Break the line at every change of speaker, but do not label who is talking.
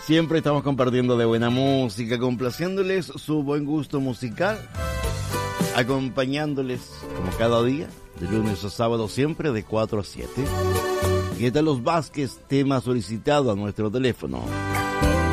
Siempre estamos compartiendo de buena música, complaciéndoles su buen gusto musical, acompañándoles como cada día, de lunes a sábado, siempre de 4 a 7. Y está Los Vázquez, tema solicitado a nuestro teléfono